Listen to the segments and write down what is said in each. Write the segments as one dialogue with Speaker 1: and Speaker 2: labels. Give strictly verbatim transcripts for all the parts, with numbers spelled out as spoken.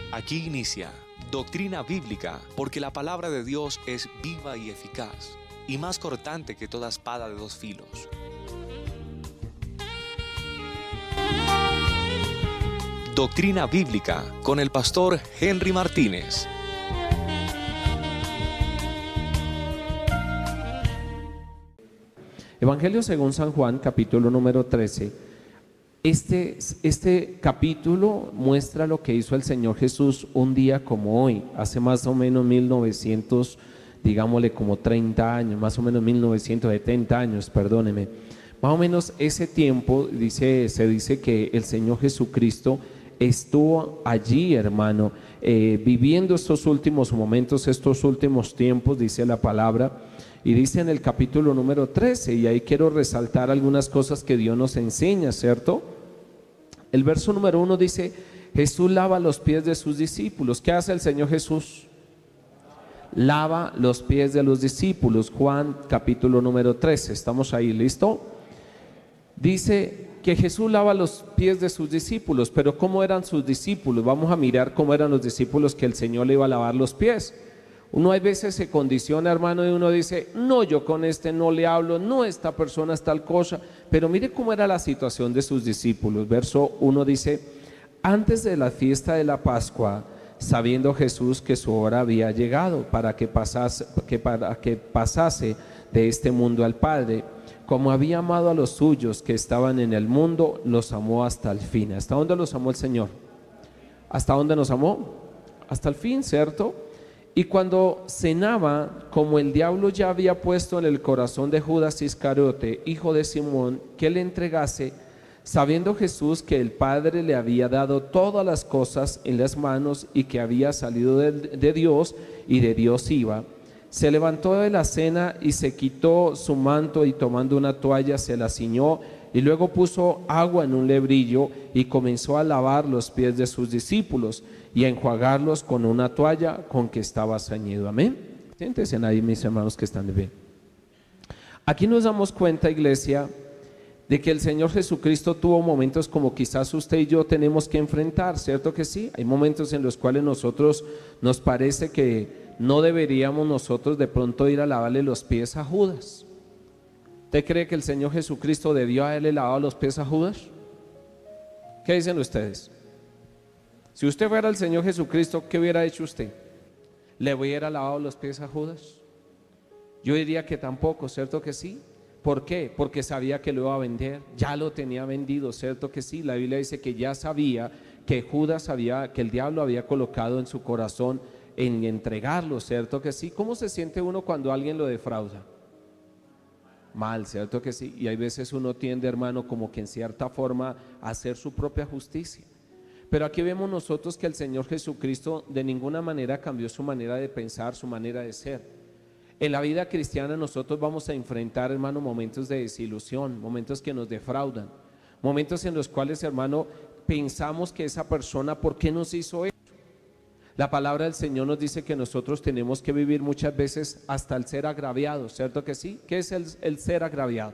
Speaker 1: Aquí inicia Doctrina Bíblica, porque la palabra de Dios es viva y eficaz, y más cortante que toda espada de dos filos. Doctrina Bíblica con el pastor Henry Martínez.
Speaker 2: Evangelio según San Juan, capítulo número trece. Este, este capítulo muestra lo que hizo el Señor Jesús un día como hoy, hace más o menos mil novecientos, digámosle como treinta años, más o menos mil novecientos setenta años, perdóneme. Más o menos ese tiempo dice, se dice que el Señor Jesucristo estuvo allí, hermano, eh, viviendo estos últimos momentos, estos últimos tiempos, dice la palabra. Y dice en el capítulo número trece, y ahí quiero resaltar algunas cosas que Dios nos enseña, ¿cierto? El verso número uno dice: Jesús lava los pies de sus discípulos. ¿Qué hace el Señor Jesús? Lava los pies de los discípulos. Juan capítulo número trece, estamos ahí, ¿listo? Dice que Jesús lava los pies de sus discípulos, pero ¿cómo eran sus discípulos? Vamos a mirar cómo eran los discípulos que el Señor le iba a lavar los pies. Uno a veces se condiciona, hermano, y uno dice: no, yo con este no le hablo, no, esta persona es tal cosa. Pero mire cómo era la situación de sus discípulos. Verso uno dice: antes de la fiesta de la Pascua, sabiendo Jesús que su hora había llegado para que pasase, que para que pasase de este mundo al Padre, como había amado a los suyos que estaban en el mundo, los amó hasta el fin. ¿Hasta dónde los amó el Señor? ¿Hasta dónde nos amó? Hasta el fin, ¿cierto? Y cuando cenaba, como el diablo ya había puesto en el corazón de Judas Iscariote, hijo de Simón, que le entregase, sabiendo Jesús que el Padre le había dado todas las cosas en las manos y que había salido de, de Dios y de Dios iba, se levantó de la cena y se quitó su manto y tomando una toalla se la ciñó y luego puso agua en un lebrillo y comenzó a lavar los pies de sus discípulos y a enjuagarlos con una toalla con que estaba ceñido. Amén. Siéntense ahí, mis hermanos que están de bien. Aquí nos damos cuenta, iglesia, de que el Señor Jesucristo tuvo momentos como quizás usted y yo tenemos que enfrentar, ¿cierto que sí? Hay momentos en los cuales nosotros nos parece que no deberíamos nosotros de pronto ir a lavarle los pies a Judas. ¿Usted cree que el Señor Jesucristo debió haberle lavado los pies a Judas? ¿Qué dicen ustedes? Si usted fuera el Señor Jesucristo, ¿qué hubiera hecho usted? ¿Le hubiera lavado los pies a Judas? Yo diría que tampoco, ¿cierto que sí? ¿Por qué? Porque sabía que lo iba a vender, ya lo tenía vendido, ¿cierto que sí? La Biblia dice que ya sabía que Judas había, que el diablo había colocado en su corazón en entregarlo, ¿cierto que sí? ¿Cómo se siente uno cuando alguien lo defrauda? Mal, ¿cierto que sí? Y hay veces uno tiende, hermano, como que en cierta forma a hacer su propia justicia. Pero aquí vemos nosotros que el Señor Jesucristo de ninguna manera cambió su manera de pensar, su manera de ser. En la vida cristiana nosotros vamos a enfrentar, hermano, momentos de desilusión, momentos que nos defraudan, momentos en los cuales, hermano, pensamos que esa persona, ¿por qué nos hizo eso? La palabra del Señor nos dice que nosotros tenemos que vivir muchas veces hasta el ser agraviado, ¿cierto que sí? ¿Qué es el, el ser agraviado?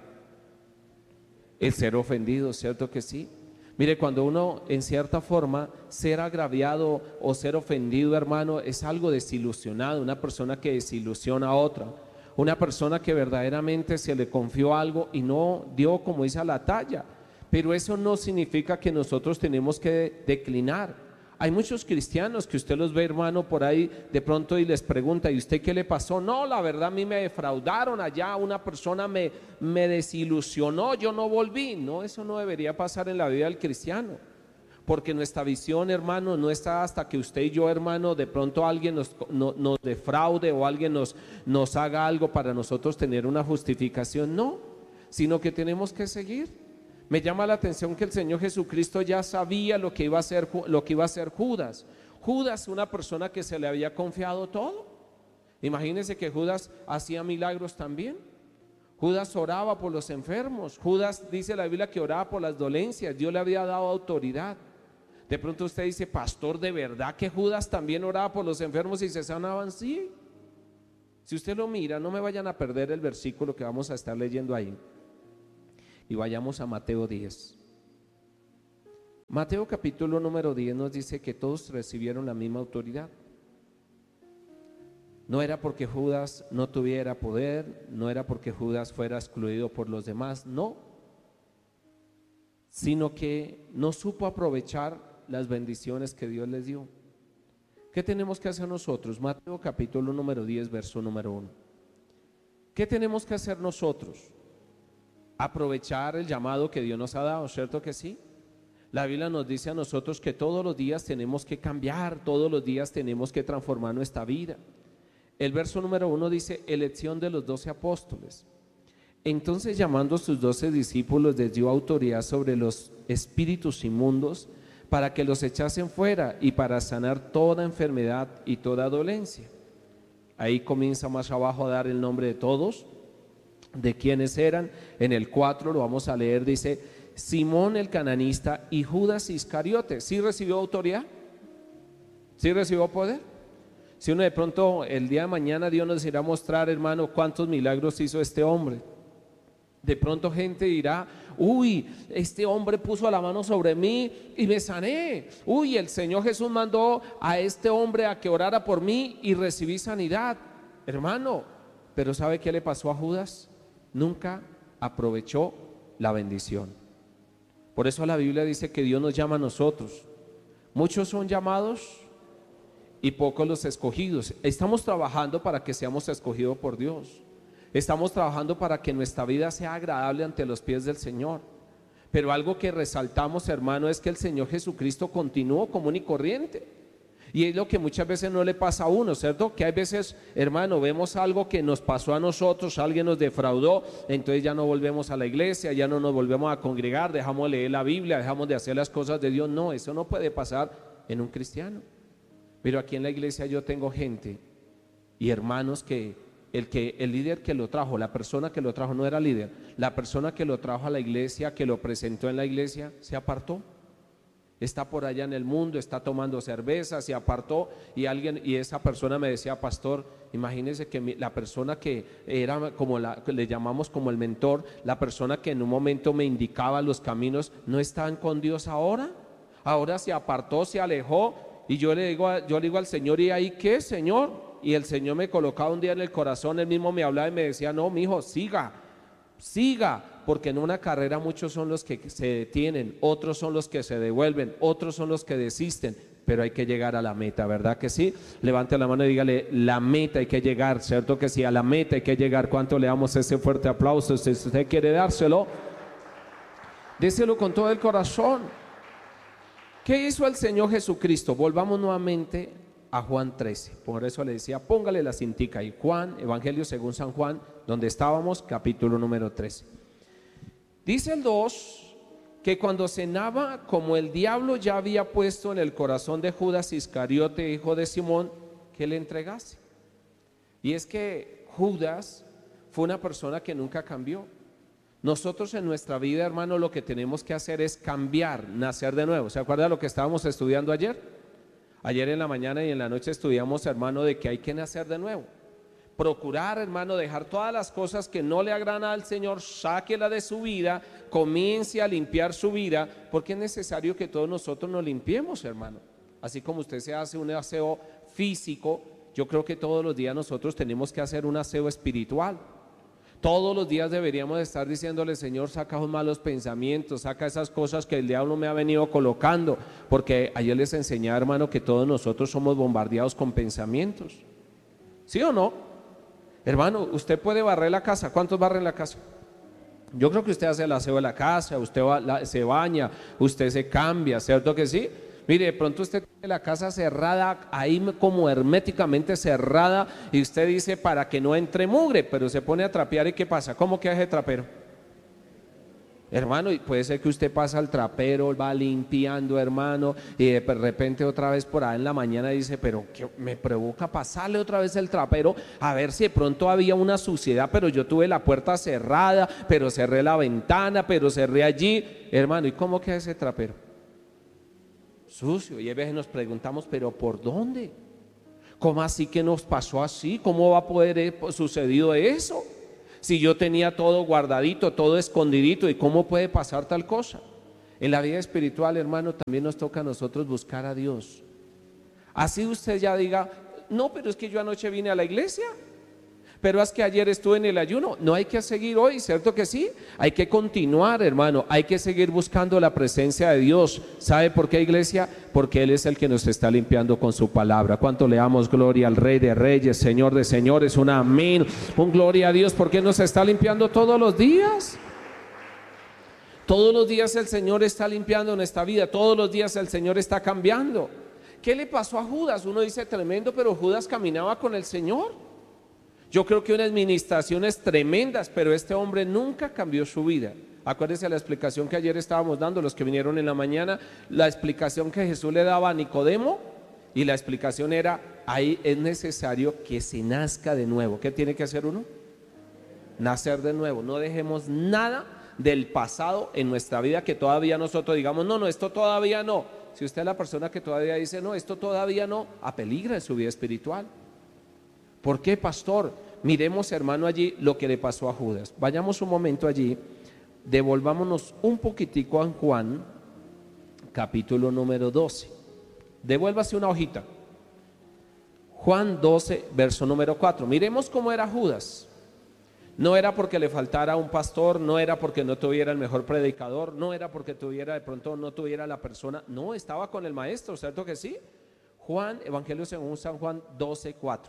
Speaker 2: El ser ofendido, ¿cierto que sí? Mire, cuando uno en cierta forma ser agraviado o ser ofendido, hermano, es algo desilusionado, una persona que desilusiona a otra, una persona que verdaderamente se le confió algo y no dio, como dice, a la talla. Pero eso no significa que nosotros tenemos que declinar. Hay muchos cristianos que usted los ve, hermano, por ahí de pronto y les pregunta: ¿y usted qué le pasó? No, la verdad a mí me defraudaron allá, una persona me, me desilusionó, yo no volví. No, eso no debería pasar en la vida del cristiano, porque nuestra visión, hermano, no está hasta que usted y yo, hermano, de pronto alguien nos, no, nos defraude o alguien nos, nos haga algo para nosotros tener una justificación, no, sino que tenemos que seguir. Me llama la atención que el Señor Jesucristo ya sabía lo que iba a hacer, lo que iba a hacer Judas. Judas, una persona que se le había confiado todo. Imagínense que Judas hacía milagros también. Judas oraba por los enfermos. Judas, dice la Biblia, que oraba por las dolencias. Dios le había dado autoridad. De pronto usted dice: pastor, ¿de verdad que Judas también oraba por los enfermos y se sanaban? Sí. Si usted lo mira, no me vayan a perder el versículo que vamos a estar leyendo ahí. Y vayamos a Mateo diez. Mateo capítulo número diez nos dice que todos recibieron la misma autoridad. No era porque Judas no tuviera poder, no era porque Judas fuera excluido por los demás, no, sino que no supo aprovechar las bendiciones que Dios les dio. ¿Qué tenemos que hacer nosotros? Mateo capítulo número diez, verso número uno. ¿Qué tenemos que hacer nosotros? Aprovechar el llamado que Dios nos ha dado, ¿cierto que sí? La Biblia nos dice a nosotros que todos los días tenemos que cambiar, todos los días tenemos que transformar nuestra vida. El verso número uno dice, elección de los doce apóstoles. Entonces, llamando a sus doce discípulos, les dio autoridad sobre los espíritus inmundos para que los echasen fuera y para sanar toda enfermedad y toda dolencia. Ahí comienza más abajo a dar el nombre de todos, de quienes eran. En el cuatro lo vamos a leer, dice Simón el cananista y Judas Iscariote. ¿Sí recibió autoridad? ¿Sí recibió poder? Si uno de pronto el día de mañana Dios nos irá a mostrar, hermano, cuántos milagros hizo este hombre. De pronto gente dirá, uy, este hombre puso la mano sobre mí y me sané. Uy, el Señor Jesús mandó a este hombre a que orara por mí y recibí sanidad. Hermano, pero ¿sabe qué le pasó a Judas? Nunca aprovechó la bendición. Por eso la Biblia dice que Dios nos llama a nosotros. Muchos son llamados y pocos los escogidos. Estamos trabajando para que seamos escogidos por Dios. Estamos trabajando para que nuestra vida sea agradable ante los pies del Señor. Pero algo que resaltamos, hermano, es que el Señor Jesucristo continuó común y corriente. Y es lo que muchas veces no le pasa a uno, ¿cierto? Que hay veces, hermano, vemos algo que nos pasó a nosotros, alguien nos defraudó, entonces ya no volvemos a la iglesia, ya no nos volvemos a congregar, dejamos de leer la Biblia, dejamos de hacer las cosas de Dios. No, eso no puede pasar en un cristiano. Pero aquí en la iglesia yo tengo gente y hermanos que el, que el líder que lo trajo, la persona que lo trajo no era líder, la persona que lo trajo a la iglesia, que lo presentó en la iglesia, se apartó. Está por allá en el mundo, está tomando cerveza, se apartó y alguien, y esa persona me decía, pastor, imagínese que mi, la persona que era como la, que le llamamos como el mentor, la persona que en un momento me indicaba los caminos, ¿no están con Dios ahora? Ahora se apartó, se alejó. Y yo le digo, yo le digo al Señor, ¿y ahí qué, Señor? Y el Señor me colocaba un día en el corazón, él mismo me hablaba y me decía, no, mijo, siga, siga, porque en una carrera muchos son los que se detienen, otros son los que se devuelven, otros son los que desisten, pero hay que llegar a la meta, ¿verdad que sí? Levante la mano y dígale, la meta hay que llegar, ¿cierto que sí? A la meta hay que llegar. ¿Cuánto le damos ese fuerte aplauso? Si usted quiere dárselo, déselo con todo el corazón. ¿Qué hizo el Señor Jesucristo? Volvamos nuevamente a Juan trece. Por eso le decía, póngale la cintica ahí. Juan, Evangelio según San Juan, donde estábamos, capítulo número trece. Dice el dos, que cuando cenaba, como el diablo ya había puesto en el corazón de Judas Iscariote, hijo de Simón, que le entregase. Y es que Judas fue una persona que nunca cambió. Nosotros en nuestra vida, hermano, lo que tenemos que hacer es cambiar, nacer de nuevo. ¿Se acuerda de lo que estábamos estudiando ayer? Ayer en la mañana y en la noche estudiamos, hermano, de que hay que nacer de nuevo. Procurar, hermano, dejar todas las cosas que no le agradan al Señor, sáquela de su vida, comience a limpiar su vida, porque es necesario que todos nosotros nos limpiemos, hermano. Así como usted se hace un aseo físico, yo creo que todos los días nosotros tenemos que hacer un aseo espiritual. Todos los días deberíamos estar diciéndole, Señor, saca los malos pensamientos, saca esas cosas que el diablo me ha venido colocando, porque ayer les enseñé, hermano, que todos nosotros somos bombardeados con pensamientos. ¿Sí o no? Hermano, usted puede barrer la casa. ¿Cuántos barren la casa? Yo creo que usted hace el aseo de la casa, usted va, la, se baña, usted se cambia, ¿cierto que sí? Mire, de pronto usted tiene la casa cerrada, ahí como herméticamente cerrada, y usted dice para que no entre mugre, pero se pone a trapear, ¿y qué pasa? ¿Cómo queda ese trapero? Hermano, y puede ser que usted pasa al trapero, va limpiando, hermano, y de repente otra vez por ahí en la mañana dice, pero ¿qué me provoca pasarle otra vez el trapero? A ver si de pronto había una suciedad, pero yo tuve la puerta cerrada, pero cerré la ventana, pero cerré allí. Hermano, ¿y cómo queda ese trapero? Sucio. Y a veces nos preguntamos, pero ¿por dónde? ¿Cómo así que nos pasó así? ¿Cómo va a poder haber sucedido eso? Si yo tenía todo guardadito, todo escondidito, ¿y cómo puede pasar tal cosa? En la vida espiritual, hermano, también nos toca a nosotros buscar a Dios. Así usted ya diga, no, pero es que yo anoche vine a la iglesia, pero es que ayer estuve en el ayuno. No, hay que seguir hoy, ¿cierto que sí? Hay que continuar, hermano, hay que seguir buscando la presencia de Dios. ¿Sabe por qué, iglesia? Porque Él es el que nos está limpiando con su palabra. ¿Cuánto le damos gloria al Rey de Reyes, Señor de Señores? Un amén, un gloria a Dios, porque nos está limpiando todos los días. Todos los días el Señor está limpiando nuestra vida, todos los días el Señor está cambiando. ¿Qué le pasó a Judas? Uno dice tremendo, pero Judas caminaba con el Señor. Yo creo que unas administraciones tremendas, pero este hombre nunca cambió su vida. Acuérdense la explicación que ayer estábamos dando, los que vinieron en la mañana, la explicación que Jesús le daba a Nicodemo, y la explicación era, ahí es necesario que se nazca de nuevo. ¿Qué tiene que hacer uno? Nacer de nuevo. No dejemos nada del pasado en nuestra vida que todavía nosotros digamos, no, no, esto todavía no. Si usted es la persona que todavía dice, no, esto todavía no, apeligra en su vida espiritual. ¿Por qué, pastor? Miremos, hermano, allí lo que le pasó a Judas. Vayamos un momento allí, devolvámonos un poquitico a Juan, capítulo número doce. Devuélvase una hojita. Juan doce, verso número cuatro. Miremos cómo era Judas. No era porque le faltara un pastor, no era porque no tuviera el mejor predicador, no era porque tuviera de pronto no tuviera la persona, no, estaba con el maestro, ¿cierto que sí? Juan, Evangelio según San Juan doce, cuatro.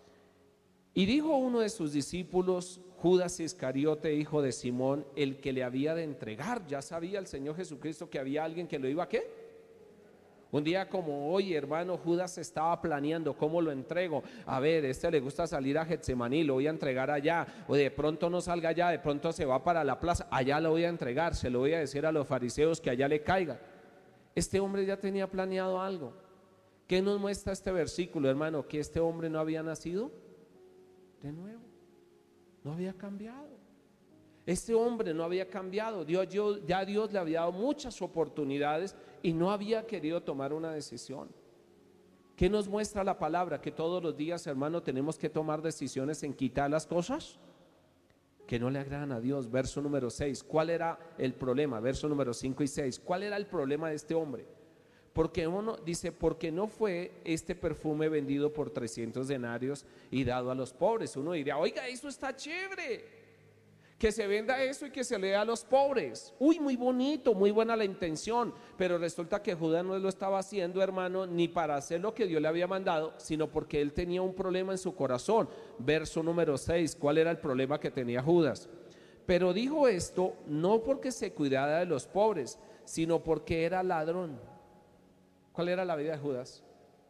Speaker 2: Y dijo uno de sus discípulos, Judas Iscariote, hijo de Simón, el que le había de entregar. Ya sabía el Señor Jesucristo que había alguien que lo iba a ¿qué? Un día como hoy, hermano, Judas estaba planeando cómo lo entrego. A ver, este le gusta salir a Getsemaní, lo voy a entregar allá. O de pronto no salga allá, de pronto se va para la plaza, allá lo voy a entregar, se lo voy a decir a los fariseos que allá le caiga. Este hombre ya tenía planeado algo. ¿Qué nos muestra este versículo, hermano? Que este hombre no había nacido de nuevo, no había cambiado. Este hombre no había cambiado. Dios, yo, ya Dios le había dado muchas oportunidades y no había querido tomar una decisión. ¿Qué nos muestra la palabra? Que todos los días, hermano, tenemos que tomar decisiones en quitar las cosas que no le agradan a Dios. Verso número seis. ¿Cuál era el problema? Verso número cinco y seis. ¿Cuál era el problema de este hombre? Porque uno dice, porque no fue este perfume vendido por trescientos denarios y dado a los pobres. Uno diría, oiga, eso está chévere, que se venda eso y que se le dé a los pobres. Uy, muy bonito, muy buena la intención. Pero resulta que Judas no lo estaba haciendo, hermano, ni para hacer lo que Dios le había mandado, sino porque él tenía un problema en su corazón. Verso número seis, ¿cuál era el problema que tenía Judas? Pero dijo esto no porque se cuidara de los pobres, sino porque era ladrón. ¿Cuál era la vida de Judas?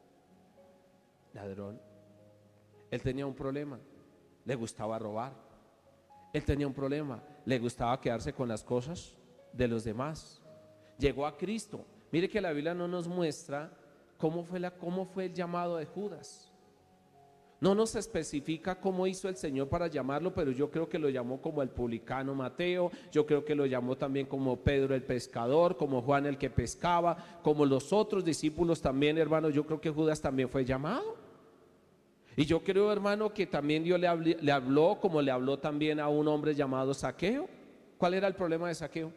Speaker 2: Ladrón. Él tenía un problema, le gustaba robar. Él tenía un problema, le gustaba quedarse con las cosas de los demás. Llegó a Cristo. Mire que la Biblia no nos muestra cómo fue, la, cómo fue el llamado de Judas. No nos especifica cómo hizo el Señor para llamarlo, pero yo creo que lo llamó como el publicano Mateo, yo creo que lo llamó también como Pedro el pescador, como Juan el que pescaba, como los otros discípulos también, hermano. Yo creo que Judas también fue llamado. Y yo creo, hermano, que también Dios le habló, le habló como le habló también a un hombre llamado Zaqueo. ¿Cuál era el problema de Zaqueo?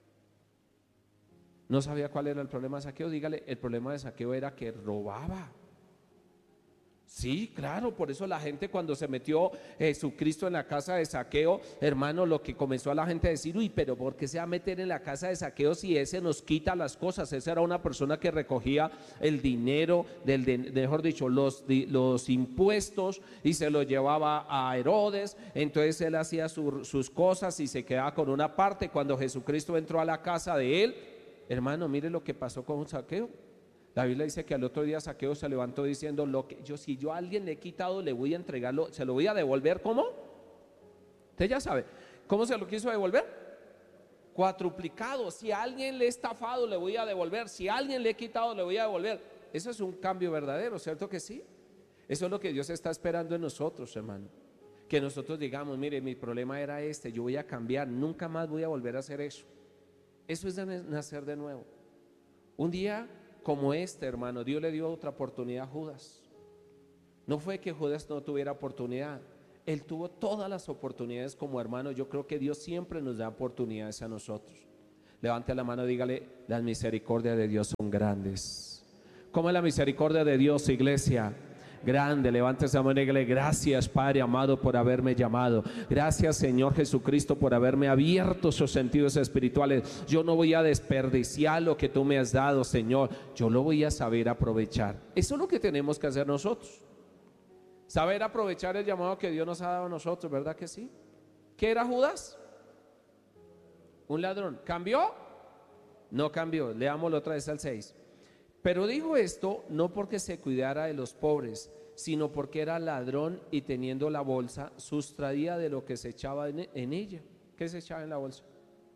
Speaker 2: ¿No sabía cuál era el problema de Zaqueo? Dígale, el problema de Zaqueo era que robaba. Sí, claro, por eso la gente cuando se metió Jesucristo en la casa de Zaqueo, hermano, lo que comenzó a la gente a decir, uy, pero ¿por qué se va a meter en la casa de Zaqueo si ese nos quita las cosas? Esa era una persona que recogía el dinero, del, de, mejor dicho, los, los impuestos y se lo llevaba a Herodes. Entonces él hacía su, sus cosas y se quedaba con una parte. Cuando Jesucristo entró a la casa de él, hermano, mire lo que pasó con Zaqueo. La Biblia dice que al otro día Zaqueo se levantó diciendo, lo que yo, si yo a alguien le he quitado, le voy a entregarlo, se lo voy a devolver. ¿Cómo? Usted ya sabe. ¿Cómo se lo quiso devolver? Cuatruplicado. Si a alguien le he estafado, le voy a devolver. Si a alguien le he quitado, le voy a devolver. Eso es un cambio verdadero, ¿cierto que sí? Eso es lo que Dios está esperando en nosotros, hermano. Que nosotros digamos, mire, mi problema era este, yo voy a cambiar, nunca más voy a volver a hacer eso. Eso es de nacer de nuevo. Un día como este, hermano, Dios le dio otra oportunidad a Judas. No fue que Judas no tuviera oportunidad, él tuvo todas las oportunidades como hermano. Yo creo que Dios siempre nos da oportunidades a nosotros. Levante la mano y dígale: las misericordias de Dios son grandes. ¿Cómo es la misericordia de Dios, iglesia? Grande. Levante esa mano y dígale: gracias, Padre amado, por haberme llamado. Gracias, Señor Jesucristo, por haberme abierto esos sentidos espirituales. Yo no voy a desperdiciar lo que tú me has dado, Señor. Yo lo voy a saber aprovechar. Eso es lo que tenemos que hacer nosotros. Saber aprovechar el llamado que Dios nos ha dado a nosotros, ¿verdad que sí? ¿Qué era Judas? Un ladrón. ¿Cambió? No cambió. Leámoslo otra vez al seis. Pero dijo esto no porque se cuidara de los pobres, sino porque era ladrón y teniendo la bolsa sustraía de lo que se echaba en, en ella. ¿Qué se echaba en la bolsa?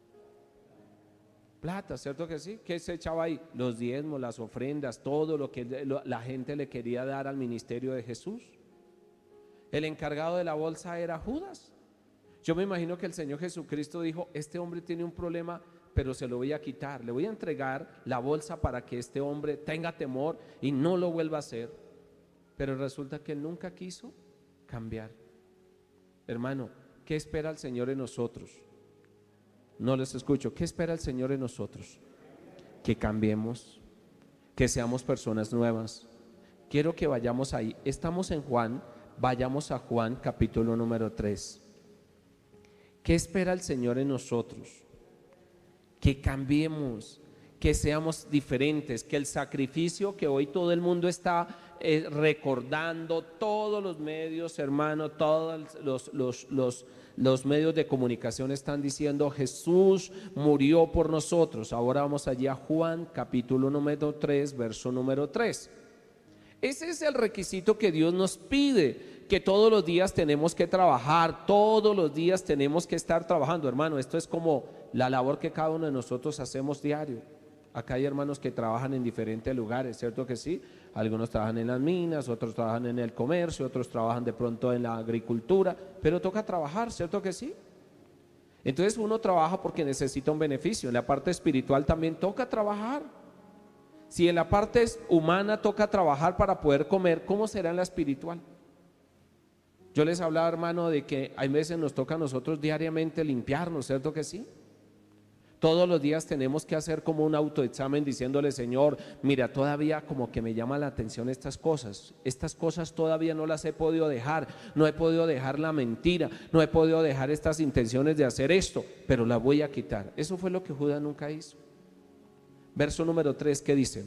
Speaker 2: Plata, ¿cierto que sí? ¿Qué se echaba ahí? Los diezmos, las ofrendas, todo lo que lo, la gente le quería dar al ministerio de Jesús. El encargado de la bolsa era Judas. Yo me imagino que el Señor Jesucristo dijo: este hombre tiene un problema, pero se lo voy a quitar, le voy a entregar la bolsa para que este hombre tenga temor y no lo vuelva a hacer. Pero resulta que él nunca quiso cambiar. Hermano, ¿qué espera el Señor en nosotros? No les escucho. ¿Qué espera el Señor en nosotros? Que cambiemos, que seamos personas nuevas. Quiero que vayamos ahí. Estamos en Juan, vayamos a Juan capítulo número tres. ¿Qué espera el Señor en nosotros? Que cambiemos, que seamos diferentes, que el sacrificio que hoy todo el mundo está eh, recordando, todos los medios, hermano, todos los, los, los, los medios de comunicación están diciendo: Jesús murió por nosotros. Ahora vamos allí a Juan capítulo número tres, verso número tres. Ese es el requisito que Dios nos pide, que todos los días tenemos que trabajar, todos los días tenemos que estar trabajando, hermano. Esto es como la labor que cada uno de nosotros hacemos diario. Acá hay hermanos que trabajan en diferentes lugares, ¿cierto que sí? Algunos trabajan en las minas, otros trabajan en el comercio, otros trabajan de pronto en la agricultura, pero toca trabajar, ¿cierto que sí? Entonces uno trabaja porque necesita un beneficio. En la parte espiritual también toca trabajar. Si en la parte humana toca trabajar para poder comer, ¿cómo será en la espiritual? Yo les hablaba, hermano, de que hay veces nos toca a nosotros diariamente limpiarnos, ¿cierto que sí? Todos los días tenemos que hacer como un autoexamen diciéndole: Señor, mira, todavía como que me llama la atención estas cosas, estas cosas todavía no las he podido dejar, no he podido dejar la mentira, no he podido dejar estas intenciones de hacer esto, pero las voy a quitar. Eso fue lo que Judas nunca hizo. Verso número tres, ¿qué dice?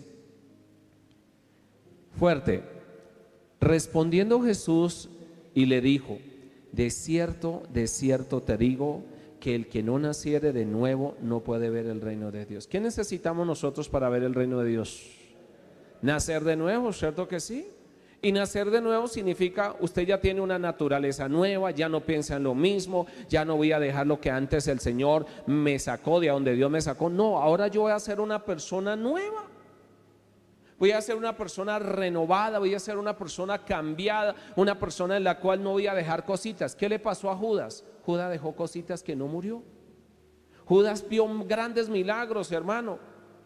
Speaker 2: Fuerte. Respondiendo Jesús y le dijo: de cierto, de cierto te digo, que el que no naciere de nuevo no puede ver el reino de Dios. ¿Qué necesitamos nosotros para ver el reino de Dios? Nacer de nuevo, ¿cierto que sí? Y nacer de nuevo significa: usted ya tiene una naturaleza nueva, ya no piensa en lo mismo, ya no voy a dejar lo que antes el Señor me sacó, de donde Dios me sacó. No, ahora yo voy a ser una persona nueva. Voy a ser una persona renovada, voy a ser una persona cambiada, una persona en la cual no voy a dejar cositas. ¿Qué le pasó a Judas? Judas dejó cositas que no murió. Judas vio grandes milagros, hermano.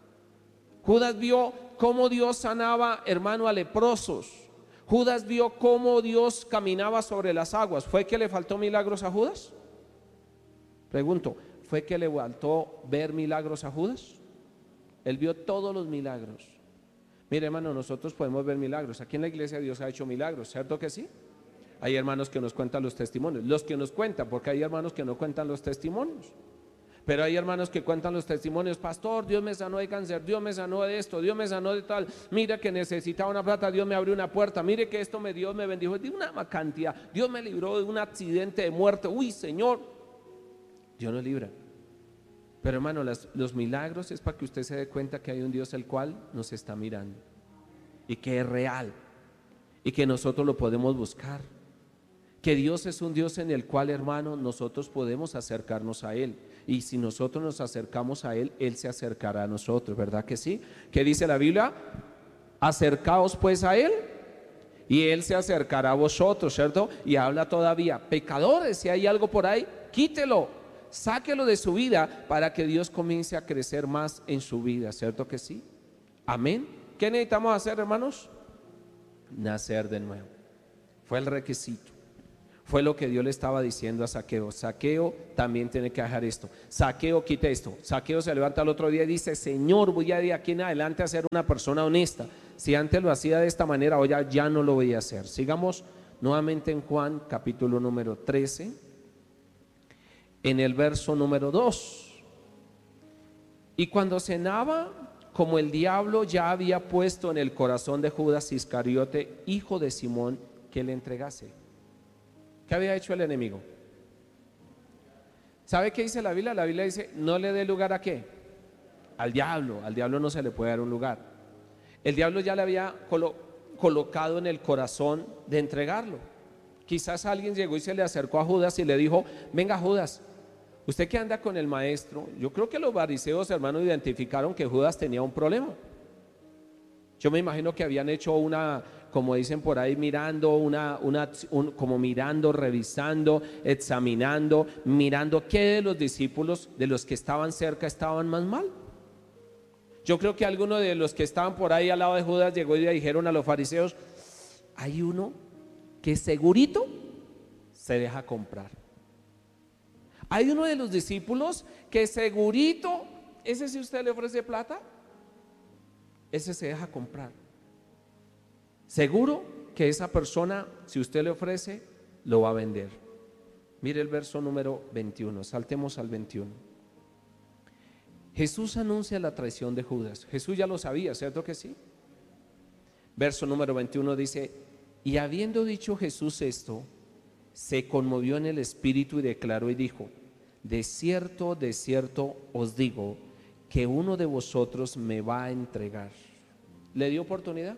Speaker 2: Judas vio cómo Dios sanaba, hermano, a leprosos. Judas vio cómo Dios caminaba sobre las aguas. ¿Fue que le faltó milagros a Judas? Pregunto, ¿fue que le faltó ver milagros a Judas? Él vio todos los milagros. Mire, hermano, nosotros podemos ver milagros. Aquí en la iglesia Dios ha hecho milagros, ¿cierto que sí? Hay hermanos que nos cuentan los testimonios, los que nos cuentan, porque hay hermanos que no cuentan los testimonios. Pero hay hermanos que cuentan los testimonios: pastor, Dios me sanó de cáncer, Dios me sanó de esto, Dios me sanó de tal, mira que necesitaba una plata, Dios me abrió una puerta, mire que esto me Dios me bendijo de una cantidad, Dios me libró de un accidente de muerte. Uy, Señor, Dios nos libra. Pero hermano, las, los milagros es para que usted se dé cuenta que hay un Dios el cual nos está mirando y que es real y que nosotros lo podemos buscar, que Dios es un Dios en el cual, hermano, nosotros podemos acercarnos a Él, y si nosotros nos acercamos a Él, Él se acercará a nosotros, ¿verdad que sí? ¿Qué dice la Biblia? Acercaos pues a Él y Él se acercará a vosotros, ¿cierto? Y habla todavía: pecadores, si hay algo por ahí, quítelo, sáquelo de su vida para que Dios comience a crecer más en su vida, ¿cierto que sí? Amén. ¿Qué necesitamos hacer, hermanos? Nacer de nuevo. Fue el requisito, Fue lo que Dios le estaba diciendo a Zaqueo. Zaqueo también tiene que dejar esto. Zaqueo, quite esto. Zaqueo se levanta al otro día y dice: Señor, voy a de aquí en adelante a ser una persona honesta. Si antes lo hacía de esta manera, hoy ya, ya no lo voy a hacer. Sigamos nuevamente en Juan capítulo número trece, en el verso número dos. Y cuando cenaba, como el diablo ya había puesto en el corazón de Judas Iscariote, hijo de Simón, que le entregase. ¿Qué había hecho el enemigo? ¿Sabe qué dice la Biblia? La Biblia dice: no le dé lugar ¿a qué? Al diablo. Al diablo no se le puede dar un lugar. El diablo ya le había colo- colocado en el corazón de entregarlo. Quizás alguien llegó y se le acercó a Judas y le dijo: venga Judas, usted que anda con el maestro. Yo creo que los fariseos, hermanos, identificaron que Judas tenía un problema. Yo me imagino que habían hecho una, como dicen por ahí, mirando, una, una, un, como mirando, revisando, examinando, mirando qué de los discípulos, de los que estaban cerca, estaban más mal. Yo creo que algunos de los que estaban por ahí al lado de Judas llegó y le dijeron a los fariseos: hay uno que segurito se deja comprar. Hay uno de los discípulos que segurito, ese si usted le ofrece plata, ese se deja comprar. Seguro que esa persona, si usted le ofrece, lo va a vender. Mire el verso número veintiuno, saltemos al veintiuno. Jesús anuncia la traición de Judas. Jesús ya lo sabía, ¿cierto que sí? Verso número veintiuno dice: y habiendo dicho Jesús esto, se conmovió en el espíritu y declaró y dijo: de cierto, de cierto os digo, que uno de vosotros me va a entregar. ¿Le dio oportunidad?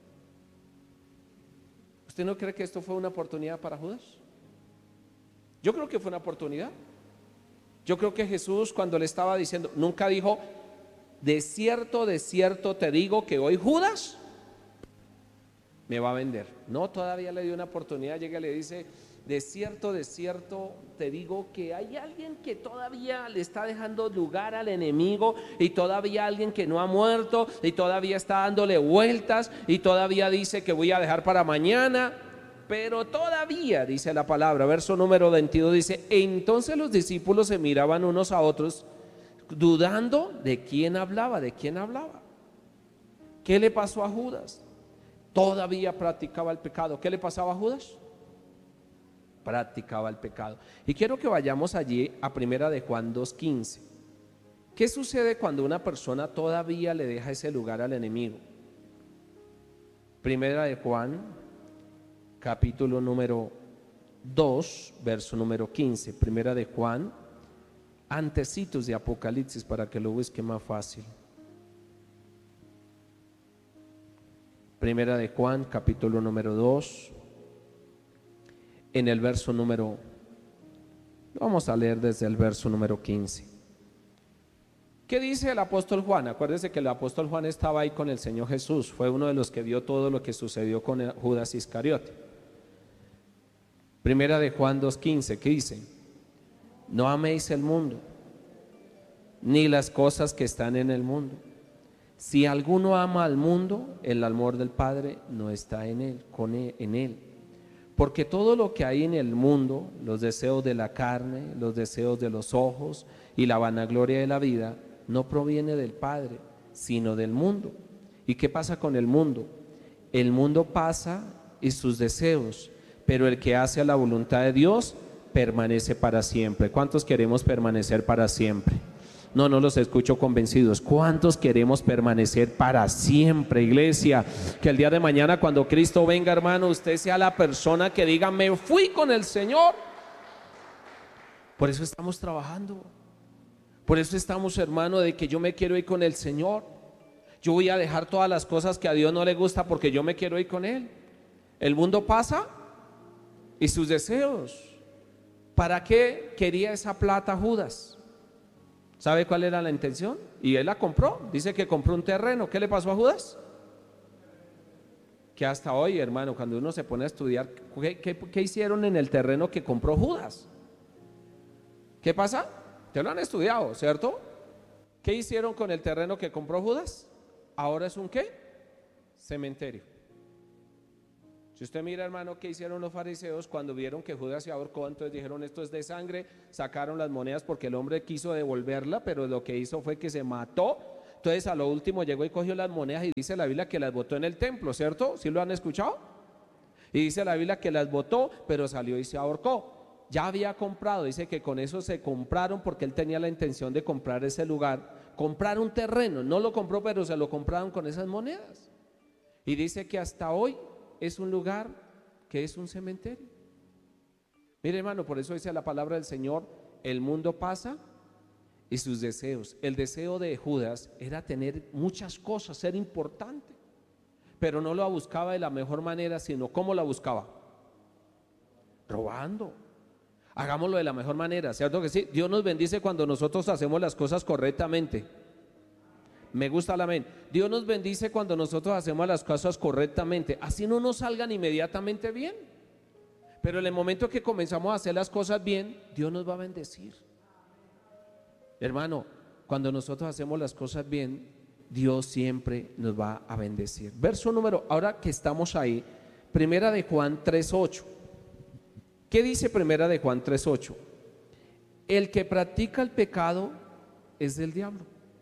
Speaker 2: ¿Usted no cree que esto fue una oportunidad para Judas? Yo creo que fue una oportunidad. Yo creo que Jesús, cuando le estaba diciendo, nunca dijo: de cierto, de cierto te digo que hoy Judas me va a vender. No, todavía le dio una oportunidad. Llega y le dice: de cierto, de cierto te digo que hay alguien que todavía le está dejando lugar al enemigo, y todavía alguien que no ha muerto, y todavía está dándole vueltas, y todavía dice que voy a dejar para mañana, pero todavía, dice la palabra, verso número veintidós dice: entonces los discípulos se miraban unos a otros, dudando de quién hablaba, de quién hablaba. ¿Qué le pasó a Judas? Todavía practicaba el pecado. ¿Qué le pasaba a Judas? Practicaba el pecado. Y quiero que vayamos allí a primera de Juan dos quince. ¿Qué sucede cuando una persona todavía le deja ese lugar al enemigo? Primera de Juan, capítulo número dos, verso número quince. Primera de Juan, antecitos de Apocalipsis, para que lo busque más fácil. Primera de Juan, capítulo número dos, en el verso número, vamos a leer desde el verso número quince. ¿Qué dice el apóstol Juan? Acuérdense que el apóstol Juan estaba ahí con el Señor Jesús, fue uno de los que vio todo lo que sucedió con Judas Iscariote. Primera de Juan dos quince, ¿qué dice? No améis el mundo, ni las cosas que están en el mundo. Si alguno ama al mundo, el amor del Padre no está en él, con él, en él. Porque todo lo que hay en el mundo, los deseos de la carne, los deseos de los ojos y la vanagloria de la vida, no proviene del Padre, sino del mundo. ¿Y qué pasa con el mundo? El mundo pasa y sus deseos, pero el que hace la voluntad de Dios permanece para siempre. ¿Cuántos queremos permanecer para siempre? No, no los escucho convencidos. ¿Cuántos queremos permanecer para siempre, iglesia? Que el día de mañana, cuando Cristo venga, hermano, usted sea la persona que diga: me fui con el Señor. Por eso estamos trabajando. Por eso estamos, hermano, de que yo me quiero ir con el Señor. Yo voy a dejar todas las cosas que a Dios no le gusta porque yo me quiero ir con Él. El mundo pasa y sus deseos. ¿Para qué quería esa plata Judas? ¿Sabe cuál era la intención? Y él la compró. Dice que compró un terreno. ¿Qué le pasó a Judas? Que hasta hoy, hermano, cuando uno se pone a estudiar, ¿qué, qué, qué hicieron en el terreno que compró Judas? ¿Qué pasa? Te lo han estudiado, ¿cierto? ¿Qué hicieron con el terreno que compró Judas? Ahora es un ¿qué? Cementerio. Si usted mira, hermano, qué hicieron los fariseos cuando vieron que Judas se ahorcó, entonces dijeron esto es de sangre, sacaron las monedas porque el hombre quiso devolverla, pero lo que hizo fue que se mató. Entonces a lo último llegó y cogió las monedas y dice la Biblia que las botó en el templo, ¿cierto? ¿Sí lo han escuchado? Y dice la Biblia que las botó, pero salió y se ahorcó. Ya había comprado, dice que con eso se compraron porque él tenía la intención de comprar ese lugar, comprar un terreno, no lo compró, pero se lo compraron con esas monedas. Y dice que hasta hoy es un lugar que es un cementerio. Mire, hermano, por eso dice la palabra del Señor, el mundo pasa y sus deseos. El deseo de Judas era tener muchas cosas, ser importante, pero no lo buscaba de la mejor manera, sino ¿cómo la buscaba? Robando. Hagámoslo de la mejor manera, ¿cierto que sí? Dios nos bendice cuando nosotros hacemos las cosas correctamente. Me gusta la amén. Dios nos bendice cuando nosotros hacemos las cosas correctamente, así no nos salgan inmediatamente bien, pero en el momento que comenzamos a hacer las cosas bien, Dios nos va a bendecir. Hermano, cuando nosotros hacemos las cosas bien, Dios siempre nos va a bendecir. Verso número, ahora que estamos ahí, Primera de Juan tres ocho. ¿Qué dice Primera de Juan tres ocho? El que practica el pecado es del diablo.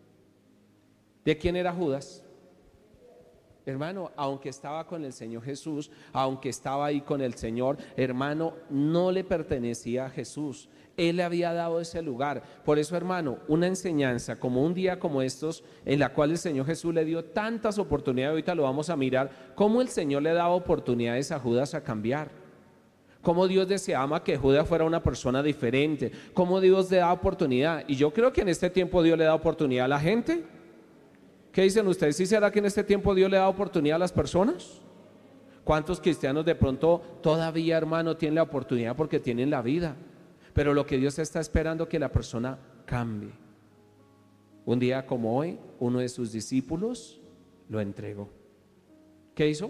Speaker 2: ¿De quién era Judas? Hermano, aunque estaba con el Señor Jesús, aunque estaba ahí con el Señor, hermano, no le pertenecía a Jesús. Él le había dado ese lugar. Por eso, hermano, una enseñanza como un día como estos, en la cual el Señor Jesús le dio tantas oportunidades, ahorita lo vamos a mirar, cómo el Señor le daba oportunidades a Judas a cambiar. Cómo Dios deseaba que Judas fuera una persona diferente, cómo Dios le da oportunidad. Y yo creo que en este tiempo Dios le da oportunidad a la gente. ¿Qué dicen ustedes? ¿Sí será que en este tiempo Dios le da oportunidad a las personas? ¿Cuántos cristianos de pronto todavía, hermano, tienen la oportunidad porque tienen la vida? Pero lo que Dios está esperando es que la persona cambie. Un día como hoy, uno de sus discípulos lo entregó. ¿Qué hizo?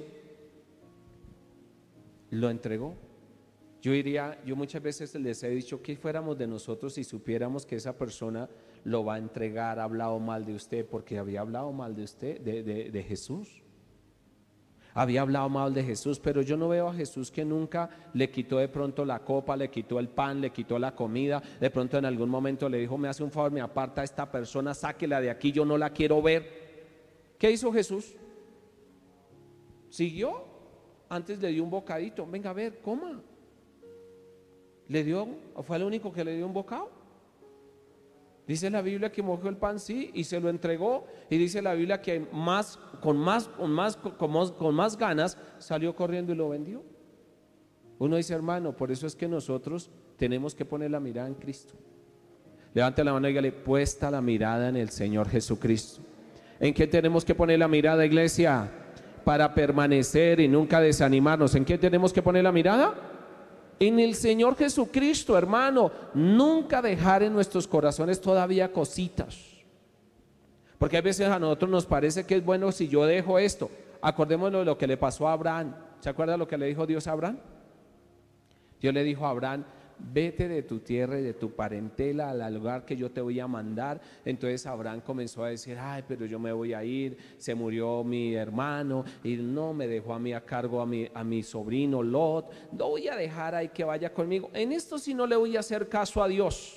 Speaker 2: Lo entregó. Yo diría, yo muchas veces les he dicho que fuéramos de nosotros si supiéramos que esa persona lo va a entregar, ha hablado mal de usted, porque había hablado mal de usted, de, de, de Jesús. Había hablado mal de Jesús, pero yo no veo a Jesús que nunca le quitó de pronto la copa, le quitó el pan, le quitó la comida. De pronto en algún momento le dijo, me hace un favor, me aparta a esta persona, sáquela de aquí, yo no la quiero ver. ¿Qué hizo Jesús? Siguió. Antes le dio un bocadito, venga a ver, coma. ¿Le dio? ¿Fue el único que le dio un bocado? Dice la Biblia que mojó el pan, sí, y se lo entregó. Y dice la Biblia que más, con, más, con, más, con, más, con más ganas salió corriendo y lo vendió. Uno dice, hermano, por eso es que nosotros tenemos que poner la mirada en Cristo. Levante la mano y dígale, puesta la mirada en el Señor Jesucristo. ¿En qué tenemos que poner la mirada, iglesia? Para permanecer y nunca desanimarnos. ¿En qué tenemos que poner la mirada? En el Señor Jesucristo, hermano. Nunca dejar en nuestros corazones todavía cositas, porque a veces a nosotros nos parece que es bueno si yo dejo esto. Acordémonos de lo que le pasó a Abraham. ¿Se acuerda lo que le dijo Dios a Abraham? Dios le dijo a Abraham, vete de tu tierra y de tu parentela al lugar que yo te voy a mandar. Entonces Abraham comenzó a decir, ay, pero yo me voy a ir, se murió mi hermano y no me dejó a mí a cargo a mi, a mi sobrino Lot, no voy a dejar ahí que vaya conmigo, en esto sí no le voy a hacer caso a Dios.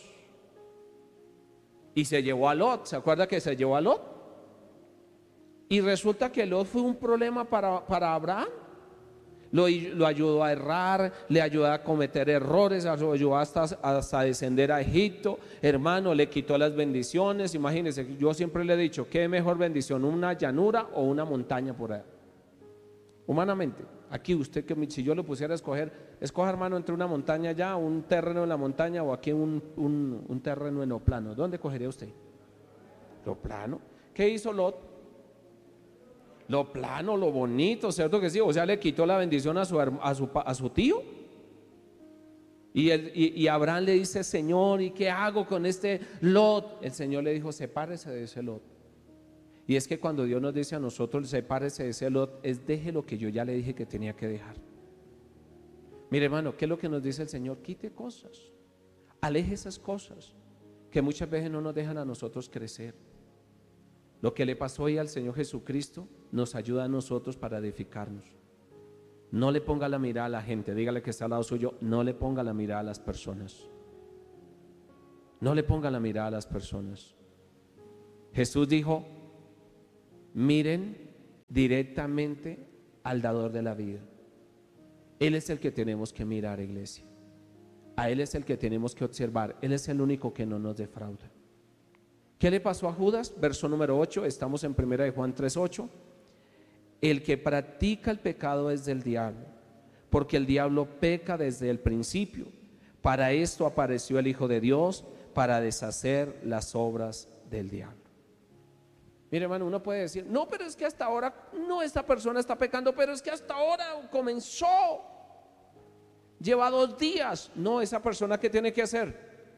Speaker 2: Y se llevó a Lot. ¿Se acuerda que se llevó a Lot? Y resulta que Lot fue un problema para, para Abraham. Lo, lo ayudó a errar, le ayudó a cometer errores, lo ayudó hasta, hasta descender a Egipto. Hermano, le quitó las bendiciones. Imagínense, yo siempre le he dicho, ¿qué mejor bendición? ¿Una llanura o una montaña por allá? Humanamente, aquí usted, que si yo lo pusiera a escoger, escoja, hermano, entre una montaña allá, un terreno en la montaña, o aquí un, un, un terreno en lo plano. ¿Dónde cogería usted? Lo plano. ¿Qué hizo Lot? Lo plano, lo bonito, ¿cierto que sí? O sea, le quitó la bendición a su, a su, a su tío. Y, el, y, y Abraham le dice, Señor, ¿y qué hago con este Lot? El Señor le dijo, sepárese de ese Lot. Y es que cuando Dios nos dice a nosotros, sepárese de ese Lot, es deje lo que yo ya le dije que tenía que dejar. Mire, hermano, ¿qué es lo que nos dice el Señor? Quite cosas, aleje esas cosas que muchas veces no nos dejan a nosotros crecer. Lo que le pasó hoy al Señor Jesucristo nos ayuda a nosotros para edificarnos. No le ponga la mirada a la gente, dígale que está al lado suyo, no le ponga la mirada a las personas. No le ponga la mirada a las personas. Jesús dijo, miren directamente al dador de la vida. Él es el que tenemos que mirar, iglesia. A Él es el que tenemos que observar. Él es el único que no nos defrauda. ¿Qué le pasó a Judas? Verso número ocho, estamos en primera de Juan tres ocho. El que practica el pecado es del diablo, porque el diablo peca desde el principio. Para esto apareció el Hijo de Dios, para deshacer las obras del diablo. Mire, hermano, uno puede decir, no, pero es que hasta ahora, no, esta persona está pecando, pero es que hasta ahora comenzó, lleva dos días. No, esa persona, ¿qué tiene que hacer?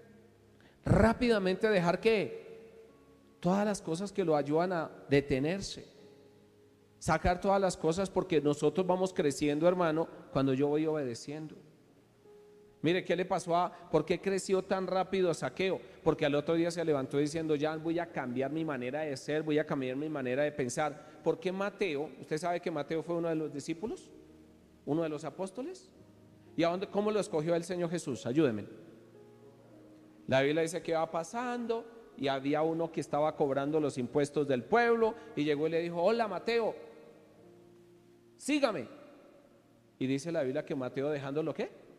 Speaker 2: Rápidamente dejar que todas las cosas que lo ayudan a detenerse, sacar todas las cosas, porque nosotros vamos creciendo, hermano, cuando yo voy obedeciendo. Mire, ¿qué le pasó a, por qué creció tan rápido Zaqueo? Porque al otro día se levantó diciendo, ya voy a cambiar mi manera de ser, voy a cambiar mi manera de pensar. ¿Por qué Mateo? ¿Usted sabe que Mateo fue uno de los discípulos? ¿Uno de los apóstoles? ¿Y a dónde, cómo lo escogió el Señor Jesús? Ayúdeme. La Biblia dice que iba pasando y había uno que estaba cobrando los impuestos del pueblo y llegó y le dijo, hola Mateo, sígame. Y dice la Biblia que Mateo, dejándolo, ¿qué?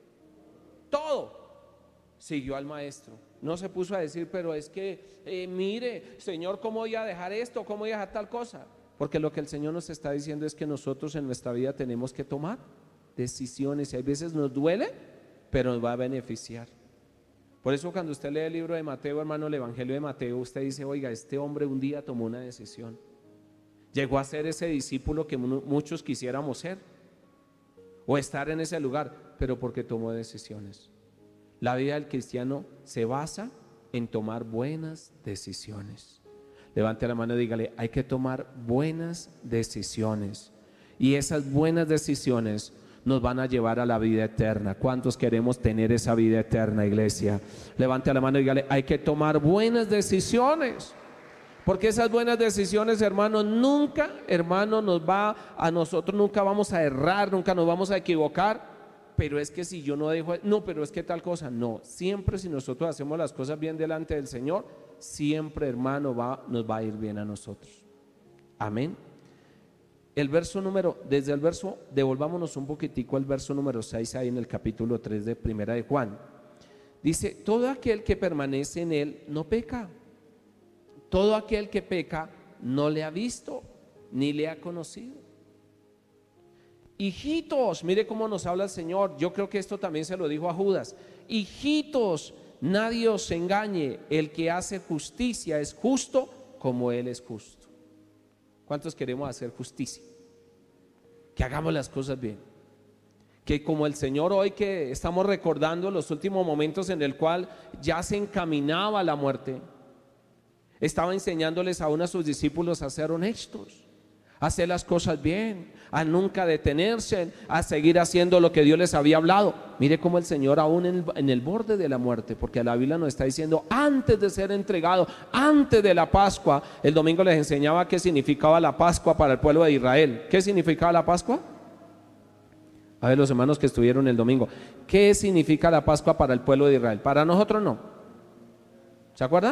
Speaker 2: Todo, siguió al maestro. No se puso a decir, pero es que eh, mire, Señor, ¿cómo voy a dejar esto? ¿Cómo voy a dejar tal cosa? Porque lo que el Señor nos está diciendo es que nosotros en nuestra vida tenemos que tomar decisiones, y hay veces nos duele, pero nos va a beneficiar. Por eso cuando usted lee el libro de Mateo, hermano, el Evangelio de Mateo, usted dice, oiga, este hombre un día tomó una decisión, llegó a ser ese discípulo que muchos quisiéramos ser, o estar en ese lugar, pero porque tomó decisiones. La vida del cristiano se basa en tomar buenas decisiones. Levante la mano y dígale, hay que tomar buenas decisiones, y esas buenas decisiones nos van a llevar a la vida eterna. ¿Cuántos queremos tener esa vida eterna, iglesia? Levante la mano y dígale, hay que tomar buenas decisiones, porque esas buenas decisiones, hermano, nunca, hermano, nos va a nosotros, nunca vamos a errar, nunca nos vamos a equivocar. Pero es que si yo no dejo, no, pero es que tal cosa, no, siempre si nosotros hacemos las cosas bien delante del Señor, siempre, hermano, va, nos va a ir bien a nosotros. Amén. El verso número, desde el verso, devolvámonos un poquitico al verso número seis, ahí en el capítulo tres de primera de Juan. Dice, todo aquel que permanece en él no peca. Todo aquel que peca no le ha visto ni le ha conocido. Hijitos, mire cómo nos habla el Señor. Yo creo que esto también se lo dijo a Judas. Hijitos, nadie os engañe. El que hace justicia es justo como Él es justo. ¿Cuántos queremos hacer justicia? Que hagamos las cosas bien. Que como el Señor hoy, que estamos recordando los últimos momentos en el cual ya se encaminaba a la muerte, estaba enseñándoles aún a sus discípulos a ser honestos, a hacer las cosas bien, a nunca detenerse, a seguir haciendo lo que Dios les había hablado. Mire cómo el Señor aún en el, en el borde de la muerte, porque la Biblia nos está diciendo antes de ser entregado, antes de la Pascua. El domingo les enseñaba qué significaba la Pascua para el pueblo de Israel. ¿Qué significaba la Pascua? A ver, los hermanos que estuvieron el domingo, ¿qué significa la Pascua para el pueblo de Israel? Para nosotros no. ¿Se acuerdan?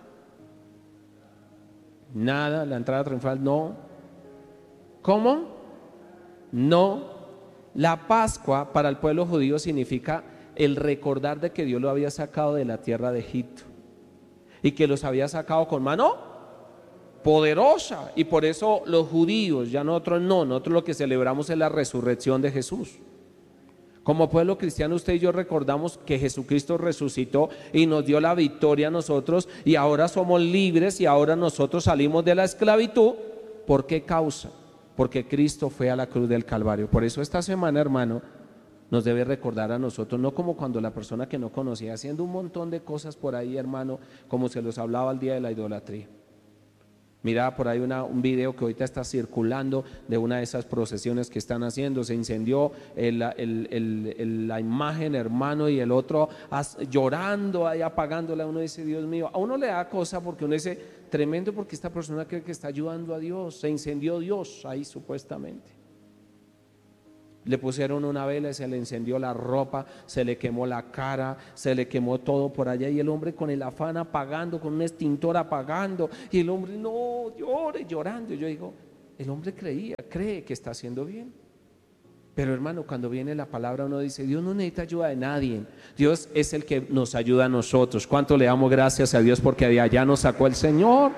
Speaker 2: Nada, la entrada triunfal no. ¿Cómo? No. La Pascua para el pueblo judío significa el recordar de que Dios lo había sacado de la tierra de Egipto y que los había sacado con mano poderosa, y por eso los judíos, ya nosotros no, nosotros lo que celebramos es la resurrección de Jesús. Como pueblo cristiano, usted y yo recordamos que Jesucristo resucitó y nos dio la victoria a nosotros, y ahora somos libres y ahora nosotros salimos de la esclavitud. ¿Por qué causa? Porque Cristo fue a la cruz del Calvario. Por eso esta semana, hermano, nos debe recordar a nosotros, no como cuando la persona que no conocía, haciendo un montón de cosas por ahí, hermano, como se los hablaba el día de la idolatría. Mira por ahí una, un video que ahorita está circulando de una de esas procesiones que están haciendo. Se incendió el, el, el, el, la imagen, hermano, y el otro as, llorando ahí, apagándola. Uno dice, Dios mío, a uno le da cosa, porque uno dice, tremendo, porque esta persona cree que está ayudando a Dios. Se incendió Dios ahí supuestamente. Le pusieron una vela y se le encendió la ropa, se le quemó la cara, se le quemó todo por allá, y el hombre con el afán apagando, con un extintor apagando, y el hombre no, llore, llorando. Y yo digo, el hombre creía, cree que está haciendo bien. Pero hermano, cuando viene la palabra uno dice, Dios no necesita ayuda de nadie, Dios es el que nos ayuda a nosotros. ¿Cuánto le damos gracias a Dios porque de allá nos sacó el Señor?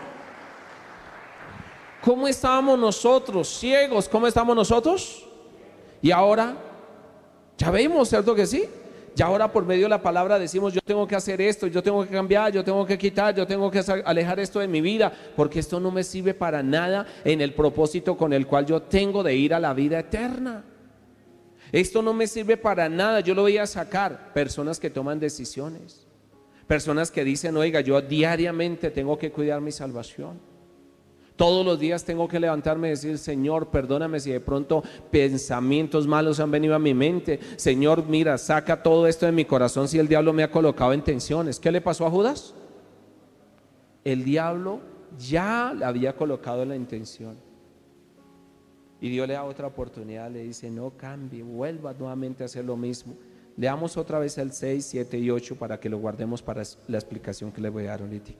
Speaker 2: ¿Cómo estábamos nosotros? Ciegos, ¿cómo estamos nosotros? Y ahora, ya vemos, ¿cierto que sí? Ya ahora por medio de la palabra decimos, yo tengo que hacer esto, yo tengo que cambiar, yo tengo que quitar, yo tengo que alejar esto de mi vida, porque esto no me sirve para nada en el propósito con el cual yo tengo de ir a la vida eterna. Esto no me sirve para nada, yo lo voy a sacar. Personas que toman decisiones, personas que dicen, oiga, yo diariamente tengo que cuidar mi salvación. Todos los días tengo que levantarme y decir, Señor, perdóname si de pronto pensamientos malos han venido a mi mente. Señor, mira, saca todo esto de mi corazón si el diablo me ha colocado en tensiones. ¿Qué le pasó a Judas? El diablo ya le había colocado la intención. Y Dios le da otra oportunidad, le dice, no cambie, vuelva nuevamente a hacer lo mismo. Leamos otra vez el seis, siete y ocho para que lo guardemos para la explicación que le voy a dar ahorita.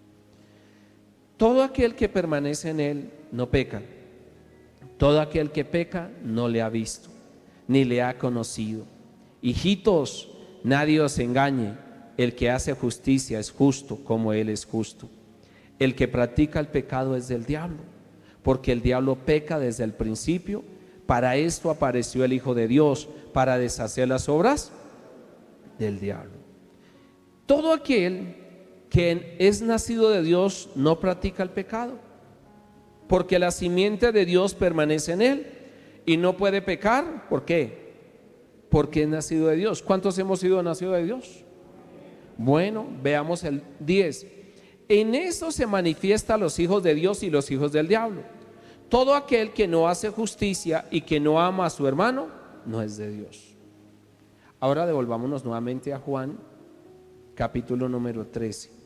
Speaker 2: Todo aquel que permanece en él no peca. Todo aquel que peca no le ha visto, ni le ha conocido. Hijitos, nadie os engañe. El que hace justicia es justo como él es justo. El que practica el pecado es del diablo, porque el diablo peca desde el principio. Para esto apareció el Hijo de Dios, para deshacer las obras del diablo. Todo aquel que es nacido de Dios no practica el pecado, porque la simiente de Dios permanece en él y no puede pecar. ¿Por qué? Porque es nacido de Dios. ¿Cuántos hemos sido nacidos de Dios? Bueno, veamos el diez. En eso se manifiestan los hijos de Dios y los hijos del diablo. Todo aquel que no hace justicia y que no ama a su hermano no es de Dios. Ahora devolvámonos nuevamente a Juan, capítulo número trece.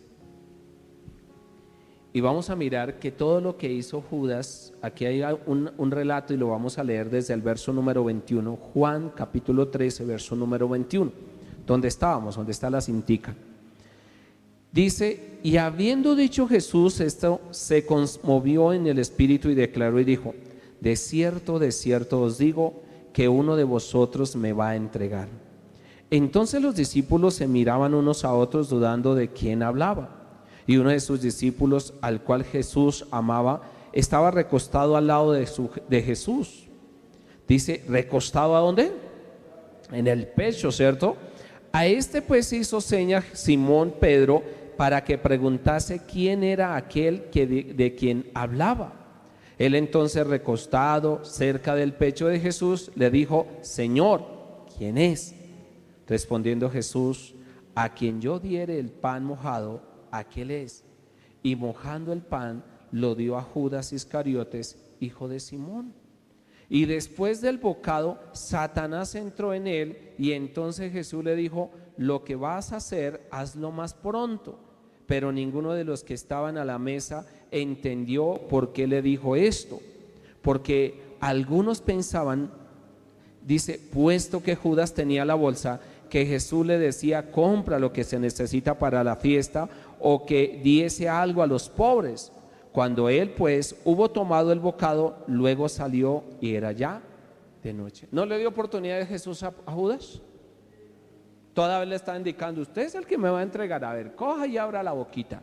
Speaker 2: Y vamos a mirar que todo lo que hizo Judas, aquí hay un, un relato y lo vamos a leer desde el verso número veintiuno, Juan capítulo trece, verso número veintiuno, donde estábamos, donde está la cintica. Dice, y habiendo dicho Jesús esto, se conmovió en el espíritu y declaró y dijo, de cierto, de cierto os digo, que uno de vosotros me va a entregar. Entonces los discípulos se miraban unos a otros dudando de quién hablaba. Y uno de sus discípulos, al cual Jesús amaba, estaba recostado al lado de, su, de Jesús. Dice, ¿recostado a dónde? En el pecho, ¿cierto? A este pues hizo seña Simón Pedro para que preguntase quién era aquel que de, de quien hablaba. Él entonces, recostado cerca del pecho de Jesús, le dijo, Señor, ¿quién es? Respondiendo Jesús, a quien yo diere el pan mojado, aquel es. Y mojando el pan, lo dio a Judas Iscariotes, hijo de Simón. Y después del bocado, Satanás entró en él, y entonces Jesús le dijo, lo que vas a hacer, hazlo más pronto. Pero ninguno de los que estaban a la mesa entendió por qué le dijo esto, porque algunos pensaban, dice, puesto que Judas tenía la bolsa, que Jesús le decía, compra lo que se necesita para la fiesta, o que diese algo a los pobres. Cuando él pues hubo tomado el bocado, luego salió y era ya de noche. ¿No le dio oportunidad de Jesús a, a Judas? Todavía le está indicando, usted es el que me va a entregar, a ver, coja y abra la boquita.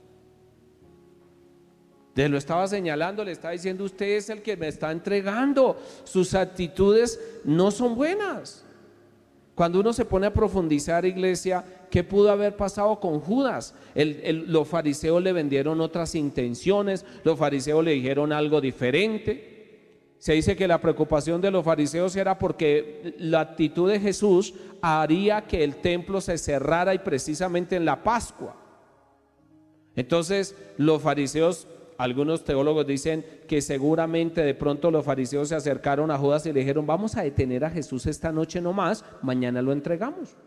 Speaker 2: Le lo estaba señalando, le estaba diciendo, usted es el que me está entregando, sus actitudes no son buenas. Cuando uno se pone a profundizar, iglesia, ¿qué pudo haber pasado con Judas? El, el, los fariseos le vendieron otras intenciones, los fariseos le dijeron algo diferente. Se dice que la preocupación de los fariseos era porque la actitud de Jesús haría que el templo se cerrara, y precisamente en la Pascua. Entonces los fariseos, algunos teólogos dicen que seguramente de pronto los fariseos se acercaron a Judas y le dijeron, vamos a detener a Jesús esta noche nomás, mañana lo entregamos.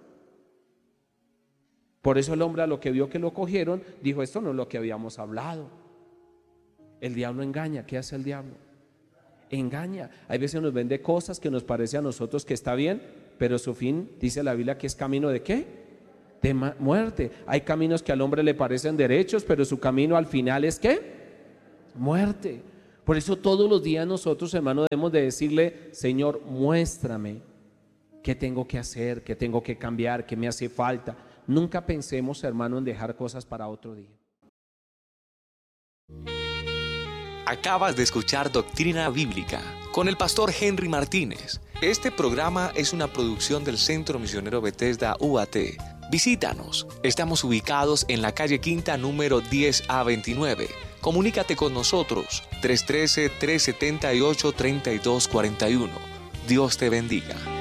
Speaker 2: Por eso el hombre, a lo que vio que lo cogieron, dijo, esto no es lo que habíamos hablado. El diablo engaña. ¿Qué hace el diablo? engaña. Hay veces nos vende cosas que nos parece a nosotros que está bien, pero su fin, dice la Biblia, que es camino ¿de qué? De muerte. Hay caminos que al hombre le parecen derechos, pero su camino al final es ¿qué? Muerte. Por eso todos los días nosotros, hermanos, debemos de decirle: Señor, muéstrame qué tengo que hacer, qué tengo que cambiar, qué me hace falta. Nunca pensemos, hermano, en dejar cosas para otro día.
Speaker 1: Acabas de escuchar Doctrina Bíblica con el pastor Henry Martínez. Este programa es una producción del Centro Misionero Bethesda U A T. Visítanos. Estamos ubicados en la calle Quinta número diez A veintinueve. Comunícate con nosotros tres uno tres, tres siete ocho, tres dos cuatro uno. Dios te bendiga.